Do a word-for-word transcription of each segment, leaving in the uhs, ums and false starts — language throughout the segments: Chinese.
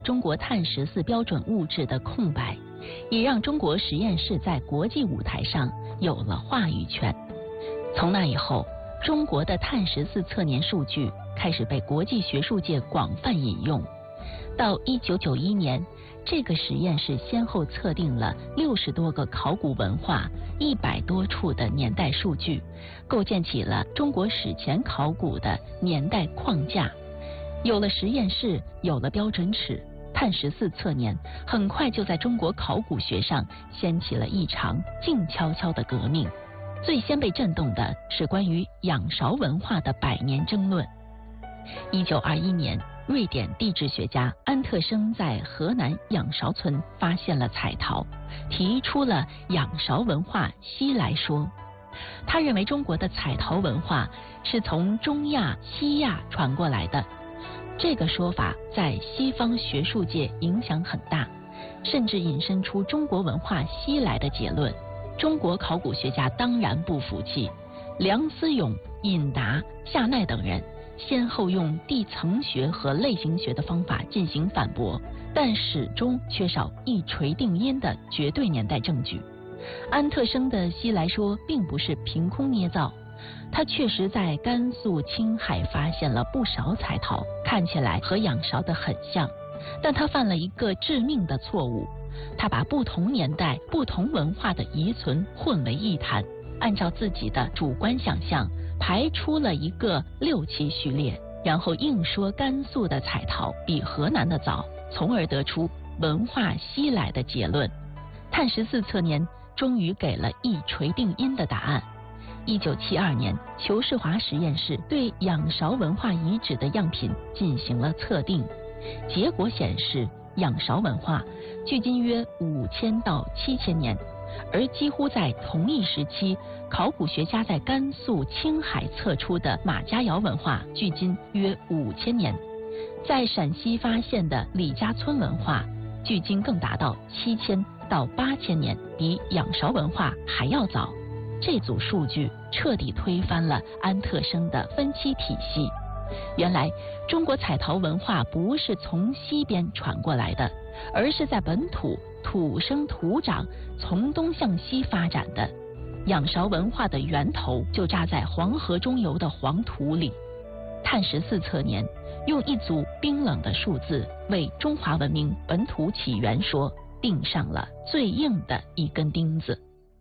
中国碳十四标准物质的空白，也让中国实验室在国际舞台上有了话语权。从那以后，中国的碳十四测年数据开始被国际学术界广泛引用。到一九九一年，这个实验室先后测定了六十多个考古文化、一百多处的年代数据，构建起了中国史前考古的年代框架。有了实验室，有了标准尺，碳十四测年很快就在中国考古学上掀起了一场静悄悄的革命。最先被震动的是关于仰韶文化的百年争论。一九二一年，瑞典地质学家安特生在河南仰韶村发现了彩陶，提出了仰韶文化西来说。他认为中国的彩陶文化是从中亚、西亚传过来的。这个说法在西方学术界影响很大，甚至引申出中国文化西来的结论。中国考古学家当然不服气，梁思永、尹达、夏奈等人先后用地层学和类型学的方法进行反驳，但始终缺少一锤定音的绝对年代证据。安特生的西来说并不是凭空捏造，他确实在甘肃、青海发现了不少彩陶，看起来和仰韶的很像，但他犯了一个致命的错误，他把不同年代、不同文化的遗存混为一谈，按照自己的主观想象排出了一个六期序列，然后硬说甘肃的彩陶比河南的早，从而得出文化西来的结论。碳十四测年终于给了一锤定音的答案。一九七二年，裘世华实验室对仰韶文化遗址的样品进行了测定，结果显示仰韶文化距今约五千到七千年，而几乎在同一时期，考古学家在甘肃、青海测出的马家窑文化距今约五千年，在陕西发现的李家村文化距今更达到七千到八千年，比仰韶文化还要早。这组数据彻底推翻了安特生的分期体系。原来中国彩陶文化不是从西边传过来的，而是在本土土生土长，从东向西发展的。仰韶文化的源头就扎在黄河中游的黄土里。碳十四测年用一组冰冷的数字为中华文明本土起源说钉上了最硬的一根钉子。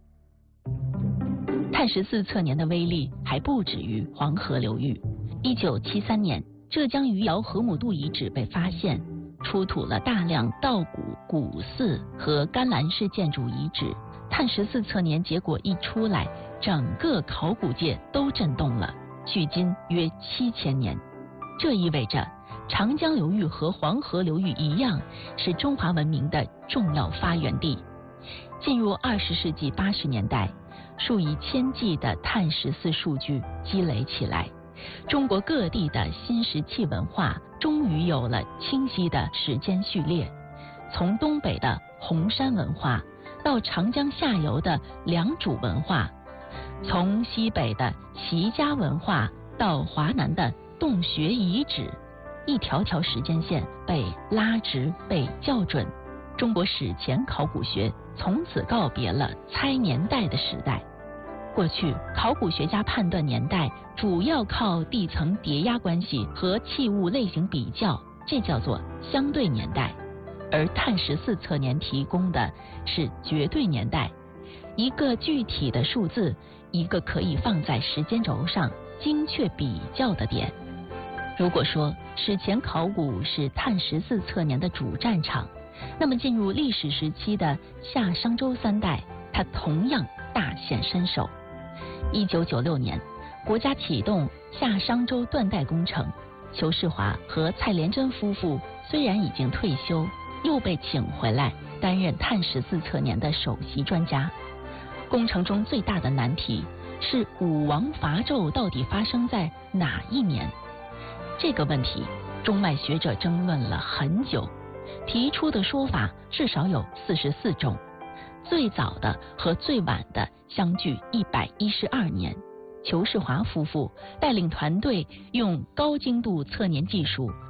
碳十四测年的威力还不止于黄河流域。一九七三年，浙江余姚河姆渡遗址被发现，出土了大量稻谷、古寺和甘蓝式建筑遗址。碳十四测年结果一出来，整个考古界都震动了，距今约七千年。这意味着长江流域和黄河流域一样，是中华文明的重要发源地。进入二十世纪八十年代，数以千计的碳十四数据积累起来，中国各地的新石器文化终于有了清晰的时间序列。从东北的红山文化到长江下游的良渚文化，从西北的齐家文化到华南的洞穴遗址，一条条时间线被拉直、被校准。中国史前考古学从此告别了猜年代的时代。过去，考古学家判断年代主要靠地层叠压关系和器物类型比较，这叫做相对年代。而碳十四测年提供的是绝对年代，一个具体的数字，一个可以放在时间轴上精确比较的点。如果说史前考古是碳十四测年的主战场，那么进入历史时期的夏商周三代，它同样大显身手。一九九六年，国家启动夏商周断代工程，裘世华和蔡连珍夫妇虽然已经退休，又被请回来担任碳十四测年的首席专家。工程中最大的难题是武王伐纣到底发生在哪一年？这个问题，中外学者争论了很久，提出的说法至少有四十四种，最早的和最晚的相距一百一十二年。裘世华夫妇带领团队用高精度测年技术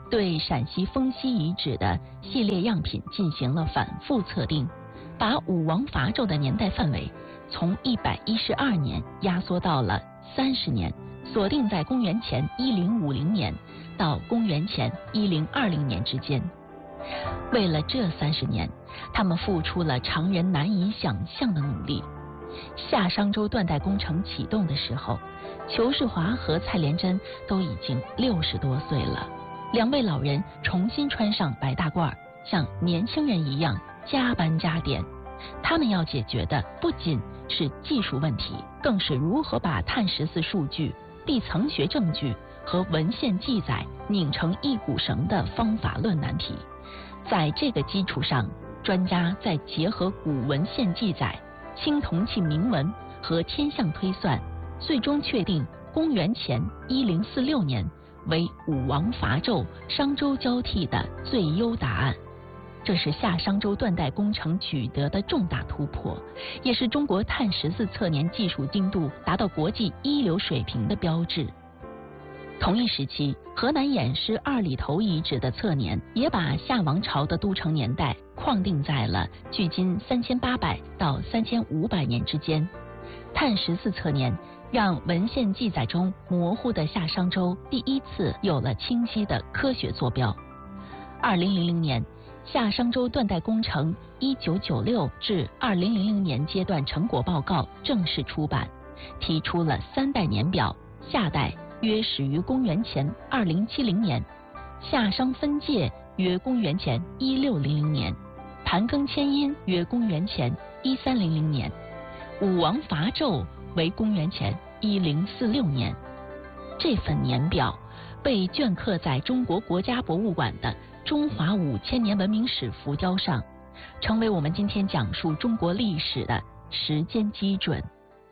对陕西丰西遗址的系列样品进行了反复测定，把武王伐纣的年代范围从一百一十二年压缩到了三十年，锁定在公元前一零五零年到公元前一零二零年之间。为了这三十年，他们付出了常人难以想象的努力。夏商周断代工程启动的时候，裘世华和蔡连珍都已经六十多岁了。两位老人重新穿上白大褂，像年轻人一样加班加点。他们要解决的不仅是技术问题，更是如何把碳十四数据、地层学证据和文献记载拧成一股绳的方法论难题。在这个基础上，专家再结合古文献记载、青铜器铭文和天象推算，最终确定公元前一零四六年为武王伐纣、商周交替的最优答案。这是夏商周断代工程取得的重大突破，也是中国碳十四测年技术精度达到国际一流水平的标志。同一时期，河南偃师二里头遗址的测年也把夏王朝的都城年代框定在了距今三千八百到三千五百年之间。碳十四测年让文献记载中模糊的夏商周第一次有了清晰的科学坐标。二零零零年，夏商周断代工程一九九六至二零零零年阶段成果报告正式出版，提出了三代年表，夏代约始于公元前二零七零年，夏商分界约公元前一六零零年，盘庚迁殷约公元前一三零零年，武王伐纣为公元前一零四六年。这份年表被镌刻在中国国家博物馆的中华五千年文明史浮雕上，成为我们今天讲述中国历史的时间基准。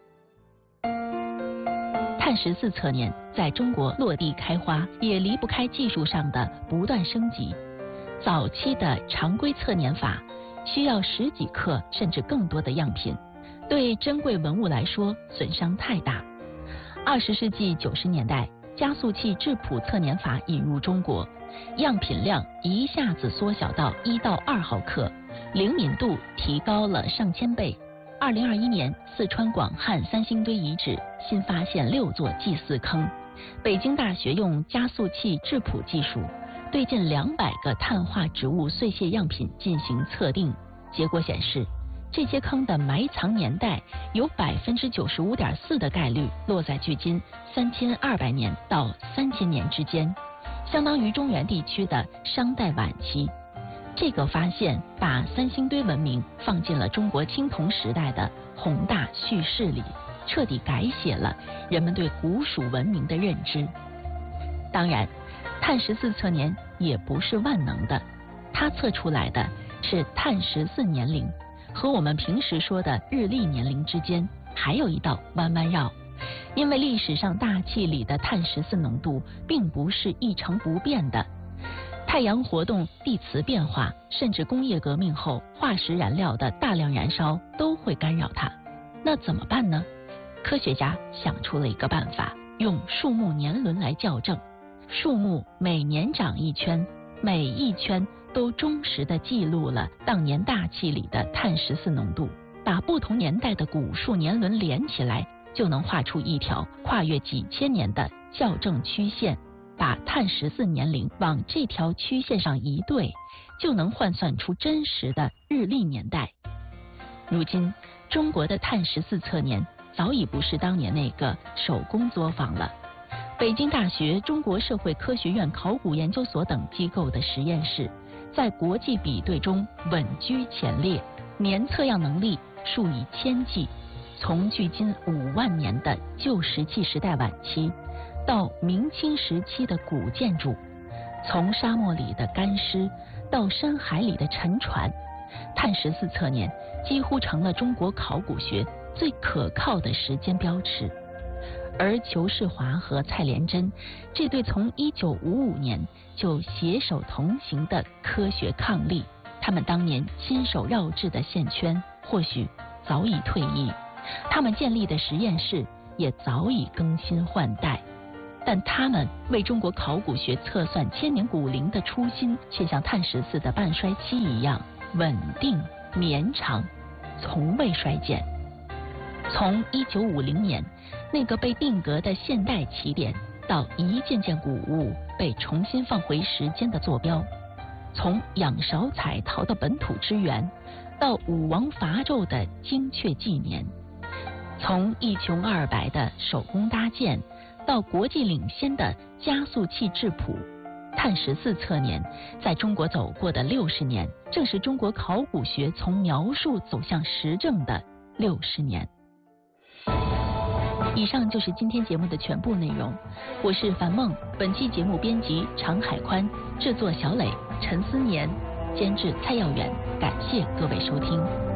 碳十四测年在中国落地开花，也离不开技术上的不断升级。早期的常规测年法需要十几克甚至更多的样品，对珍贵文物来说损伤太大。二十世纪九十年代，加速器质谱测年法引入中国，样品量一下子缩小到一到二毫克，灵敏度提高了上千倍。二零二一年，四川广汉三星堆遗址新发现六座祭祀坑，北京大学用加速器质谱技术对近两百个碳化植物碎屑样品进行测定，结果显示，这些坑的埋藏年代有百分之九十五点四的概率落在距今三千二百年到三千年之间，相当于中原地区的商代晚期。这个发现把三星堆文明放进了中国青铜时代的宏大叙事里，彻底改写了人们对古蜀文明的认知。当然，碳十四测年也不是万能的，它测出来的是碳十四年龄，和我们平时说的日历年龄之间还有一道弯弯绕。因为历史上大气里的碳十四浓度并不是一成不变的，太阳活动、地磁变化，甚至工业革命后化石燃料的大量燃烧都会干扰它。那怎么办呢？科学家想出了一个办法，用树木年轮来校正。树木每年长一圈，每一圈都忠实地记录了当年大气里的碳十四浓度，把不同年代的古树年轮连起来，就能画出一条跨越几千年的校正曲线。把碳十四年龄往这条曲线上一对，就能换算出真实的日历年代。如今，中国的碳十四测年早已不是当年那个手工作坊了。北京大学、中国社会科学院考古研究所等机构的实验室，在国际比对中稳居前列，年测样能力数以千计。从距今五万年的旧石器时代晚期，到明清时期的古建筑，从沙漠里的干尸到深海里的沉船，碳十四测年几乎成了中国考古学最可靠的时间标尺。而裘世华和蔡连珍这对从一九五五年就携手同行的科学伉俪，他们当年亲手绕制的线圈或许早已退役，他们建立的实验室也早已更新换代。 但他们为中国考古学测算千年古龄的初心，却像碳十四的半衰期一样稳定绵长，从未衰减。从一九五零年那个被定格的现代起点，到一件件古物被重新放回时间的坐标，从仰韶彩陶的本土之源，到武王伐纣的精确纪年，从一穷二白的手工搭建，到国际领先的加速器质谱，碳十四测年在中国走过的六十年，正是中国考古学从描述走向实证的六十年。以上就是今天节目的全部内容，我是樊梦，本期节目编辑常海宽，制作小磊、陈思年，监制蔡耀远，感谢各位收听。